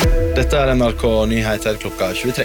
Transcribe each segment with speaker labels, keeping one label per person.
Speaker 1: Dette NRK Nyheter klokka 23.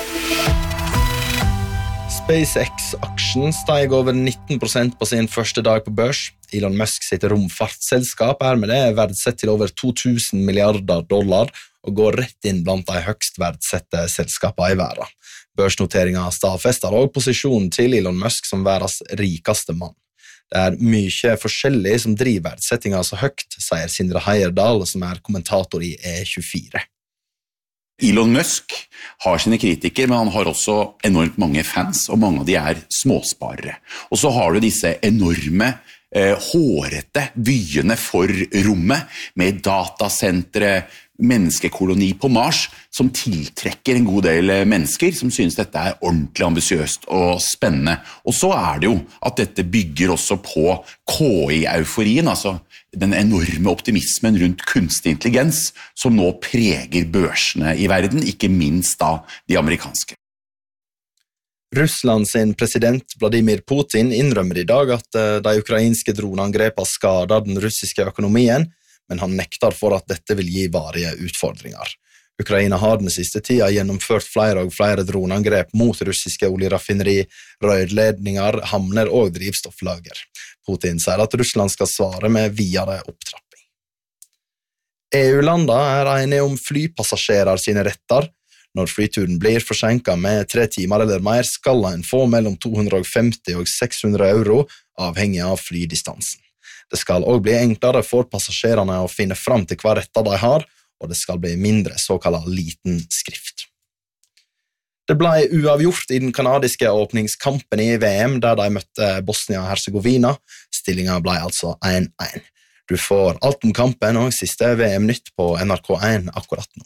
Speaker 1: SpaceX-aksjen steg over 19% på sin første dag på børs. Elon Musk sitt romfartsselskap med det verdsett til over 2000 milliarder dollar og går rett inn blant de høgst verdsette selskapene i verden. Børsnoteringen stadfester også posisjonen til Elon Musk som verdens rikeste mann. Det mye forskjellig som driver verdsettingen så høyt, sier Sindre Heierdal, som kommentator i E24.
Speaker 2: Elon Musk har sine kritikere, men han har også enormt mange fans, og mange av de småsparere. Og så har du disse enorme, hårete vyene for rommet, med datasentre, menneskekoloni på Mars, som tiltrekker en god del mennesker, som synes dette ordentlig ambisiøst og spennende. Og så det jo at dette bygger også på KI-euforien, altså den enorme optimismen rundt kunstig intelligens, som nå preger børsene i verden, ikke minst da de amerikanske.
Speaker 1: Russland sin president Vladimir Putin innrømmer i dag at de ukrainske droneangrepene skader den russiske økonomien, men han nekter for at dette vil gi varige utfordringer. Ukraina har den siste tida gjennomført flere og flere droneangrep mot russiske oljeraffineri, rørledninger, hamner og drivstofflager. Putin sier at Russland skal svare med videre opptrapping. EU-landene enige om flypassasjerer sine retter. Når flyturen blir forsinket med 3 timer eller mer, skal en få mellom 250 og 600 euro, avhengig av flydistansen. Det skal også bli enklere for passasjerene å finne fram til hva retter de har, og det skal bli mindre såkalt liten skrift. Det ble uavgjort i den kanadiske åpningskampen i VM, der de møtte Bosnia-Herzegovina. Stillingen ble altså 1-1. Du får alt om kampen og siste VM-nytt på NRK1 akkurat nå.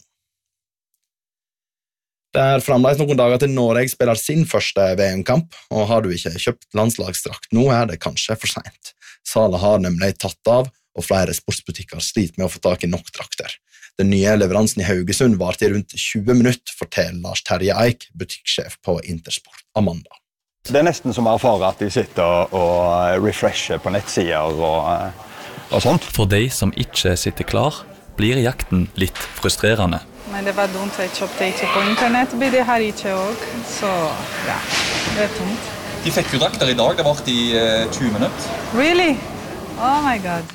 Speaker 1: Det fremdeles noen dager til Norge spiller sin første VM-kamp, og har du ikke kjøpt landslagsdrakt nå, det kanskje for sent. Salet har nemlig tatt av, og flere sportsbutikker sliter med å få tak i nok drakter. Den nye leveransen i Haugesund var til rundt 20 minutter, forteller Lars Terje Eik, butikksjef på Intersport Amanda.
Speaker 3: Det nesten som å erfare at de sitter og refresher på nettsider og sånt.
Speaker 4: For de som ikke sitter klar, blir jakten litt frustrerende.
Speaker 5: Men det var dumt, jeg kjøpte ikke på internett, men det har ikke også, så ja, det tungt.
Speaker 4: De fikk jo drakter i dag, det var i 20 minutter.
Speaker 5: Really? Oh my god.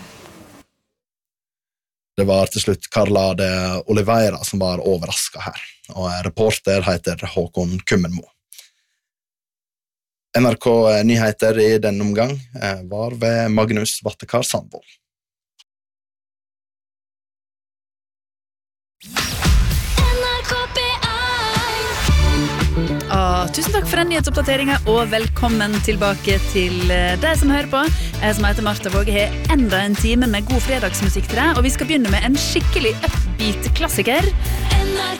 Speaker 1: Det var til slutt Carla de Oliveira som var overrasket her, og reporter heter Håkon Kummenmo. NRK Nyheter i denne omgang var ved Magnus Vattekar Sandvold.
Speaker 6: Tusen takk for den nyhetsoppdateringen, og velkommen tilbake til deg som hører på. Jeg som heter Martha Våge har enda en time med god fredagsmusikk til deg, og vi skal begynne med en skikkelig upbeat klassiker. NRK